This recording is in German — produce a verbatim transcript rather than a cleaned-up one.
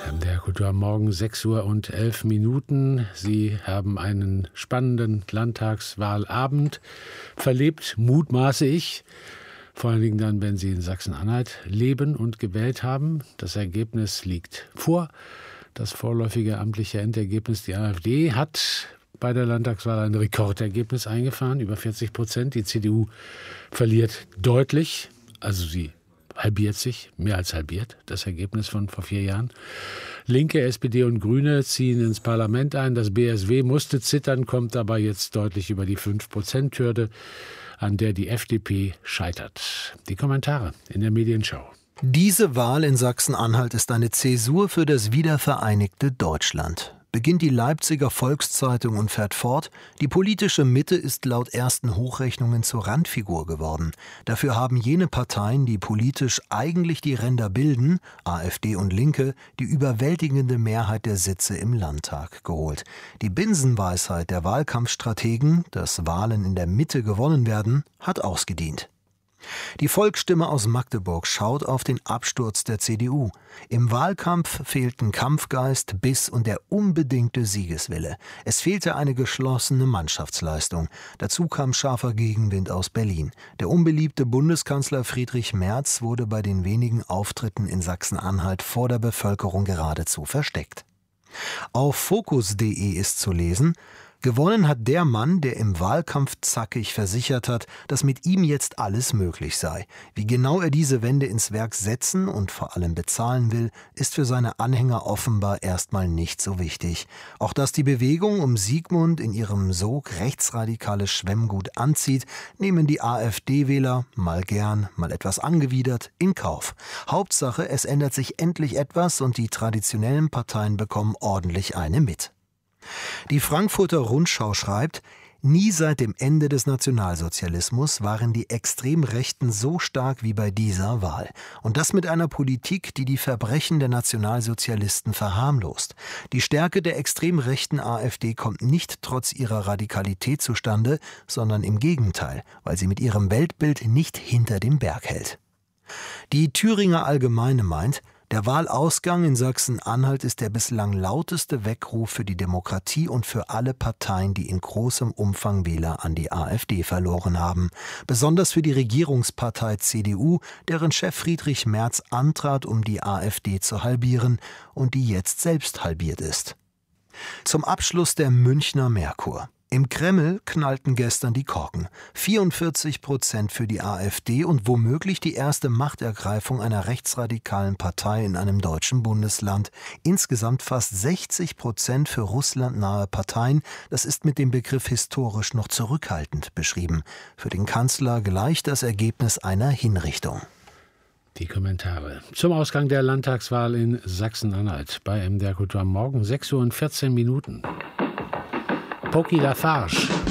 Der Kultur am Morgen, sechs Uhr und elf Minuten. Sie haben einen spannenden Landtagswahlabend verlebt, mutmaße ich. Vor allen Dingen dann, wenn Sie in Sachsen-Anhalt leben und gewählt haben. Das Ergebnis liegt vor. Das vorläufige amtliche Endergebnis. Die AfD hat bei der Landtagswahl ein Rekordergebnis eingefahren, über vierzig Prozent. Die C D U verliert deutlich, also sie halbiert sich, mehr als halbiert, das Ergebnis von vor vier Jahren. Linke, S P D und Grüne ziehen ins Parlament ein. Das B S W musste zittern, kommt aber jetzt deutlich über die fünf Prozent Hürde, an der die F D P scheitert. Die Kommentare in der Medienschau. Diese Wahl in Sachsen-Anhalt ist eine Zäsur für das wiedervereinigte Deutschland. Beginnt die Leipziger Volkszeitung und fährt fort: Die politische Mitte ist laut ersten Hochrechnungen zur Randfigur geworden. Dafür haben jene Parteien, die politisch eigentlich die Ränder bilden, AfD und Linke, die überwältigende Mehrheit der Sitze im Landtag geholt. Die Binsenweisheit der Wahlkampfstrategen, dass Wahlen in der Mitte gewonnen werden, hat ausgedient. Die Volksstimme aus Magdeburg schaut auf den Absturz der C D U. Im Wahlkampf fehlten Kampfgeist, Biss und der unbedingte Siegeswille. Es fehlte eine geschlossene Mannschaftsleistung. Dazu kam scharfer Gegenwind aus Berlin. Der unbeliebte Bundeskanzler Friedrich Merz wurde bei den wenigen Auftritten in Sachsen-Anhalt vor der Bevölkerung geradezu versteckt. Auf Focus punkt de ist zu lesen: Gewonnen hat der Mann, der im Wahlkampf zackig versichert hat, dass mit ihm jetzt alles möglich sei. Wie genau er diese Wende ins Werk setzen und vor allem bezahlen will, ist für seine Anhänger offenbar erstmal nicht so wichtig. Auch dass die Bewegung um Sigmund in ihrem Sog rechtsradikales Schwemmgut anzieht, nehmen die AfD-Wähler, mal gern, mal etwas angewidert, in Kauf. Hauptsache, es ändert sich endlich etwas und die traditionellen Parteien bekommen ordentlich eine mit. Die Frankfurter Rundschau schreibt: Nie seit dem Ende des Nationalsozialismus waren die Extremrechten so stark wie bei dieser Wahl. Und das mit einer Politik, die die Verbrechen der Nationalsozialisten verharmlost. Die Stärke der extrem rechten AfD kommt nicht trotz ihrer Radikalität zustande, sondern im Gegenteil, weil sie mit ihrem Weltbild nicht hinter dem Berg hält. Die Thüringer Allgemeine meint: Der Wahlausgang in Sachsen-Anhalt ist der bislang lauteste Weckruf für die Demokratie und für alle Parteien, die in großem Umfang Wähler an die AfD verloren haben. Besonders für die Regierungspartei C D U, deren Chef Friedrich Merz antrat, um die AfD zu halbieren und die jetzt selbst halbiert ist. Zum Abschluss der Münchner Merkur. Im Kreml knallten gestern die Korken. vierundvierzig Prozent für die AfD und womöglich die erste Machtergreifung einer rechtsradikalen Partei in einem deutschen Bundesland. Insgesamt fast sechzig Prozent für russlandnahe Parteien. Das ist mit dem Begriff historisch noch zurückhaltend beschrieben. Für den Kanzler gleicht das Ergebnis einer Hinrichtung. Die Kommentare zum Ausgang der Landtagswahl in Sachsen-Anhalt bei M D R Kultur am Morgen, sechs Uhr und vierzehn Minuten. Poki Lafarge.